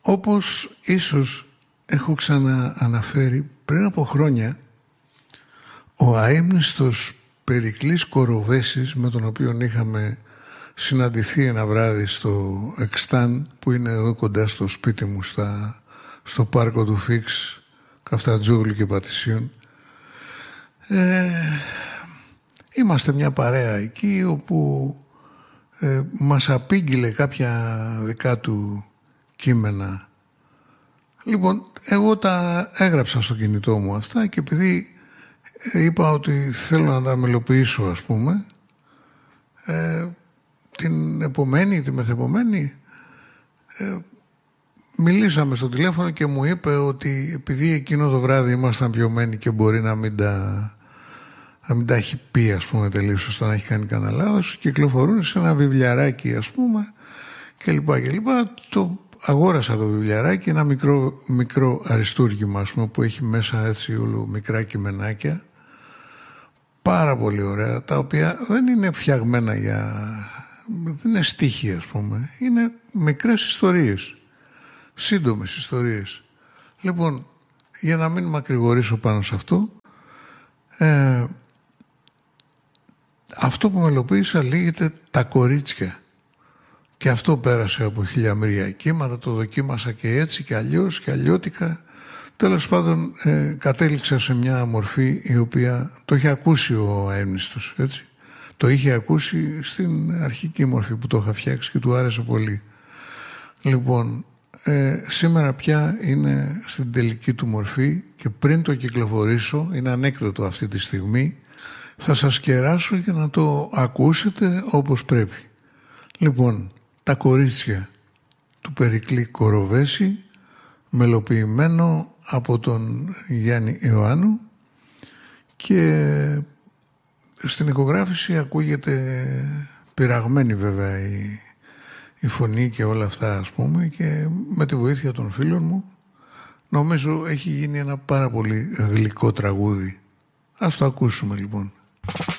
Όπως ίσως έχω ξανααναφέρει, πριν από χρόνια ο αείμνηστος Περικλής Κοροβέσης, με τον οποίο είχαμε συναντηθεί ένα βράδυ στο Εκστάν, που είναι εδώ κοντά στο σπίτι μου, στο πάρκο του Φίξ, Καφτατζόγλου και Πατησίων, είμαστε μια παρέα εκεί όπου μας απήγγειλε κάποια δικά του κείμενα. Λοιπόν, εγώ τα έγραψα στο κινητό μου αυτά και επειδή είπα ότι θέλω να τα μελοποιήσω, ας πούμε, την επομένη, τη μεθεπομένη, μιλήσαμε στο τηλέφωνο και μου είπε ότι επειδή εκείνο το βράδυ ήμασταν πιωμένοι και μπορεί να μην τα έχει πει, ας πούμε, τελείως ώστε να έχει κάνει κανένα λάθος, κυκλοφορούν σε ένα βιβλιαράκι, ας πούμε, και λοιπά και λοιπά. Αγόρασα το βιβλιαράκι, ένα μικρό αριστούργημα, ας πούμε, που έχει μέσα έτσι όλο μικρά κειμενάκια, πάρα πολύ ωραία, τα οποία δεν είναι φτιαγμένα δεν είναι στίχοι, ας πούμε, είναι μικρές ιστορίες, σύντομες ιστορίες. Λοιπόν, για να μην μακρηγορήσω πάνω σε αυτό, αυτό που μελοποίησα λέγεται «Τα κορίτσια». Και αυτό πέρασε από χιλιαμερία κύματα, το δοκίμασα και έτσι και αλλιώς και αλλιώτικα. Τέλος πάντων κατέληξα σε μια μορφή η οποία το είχε ακούσει ο αείμνηστος, έτσι. Το είχε ακούσει στην αρχική μορφή που το είχα φτιάξει και του άρεσε πολύ. Λοιπόν, σήμερα πια είναι στην τελική του μορφή και πριν το κυκλοφορήσω, είναι ανέκδοτο αυτή τη στιγμή, θα σας κεράσω για να το ακούσετε όπως πρέπει. Λοιπόν, «Τα κορίτσια» του Περικλή Κοροβέση, μελοποιημένο από τον Γιάννη Ιωάννου, και στην ηχογράφηση ακούγεται πειραγμένη βέβαια η φωνή και όλα αυτά, ας πούμε, και με τη βοήθεια των φίλων μου νομίζω έχει γίνει ένα πάρα πολύ γλυκό τραγούδι. Ας το ακούσουμε λοιπόν.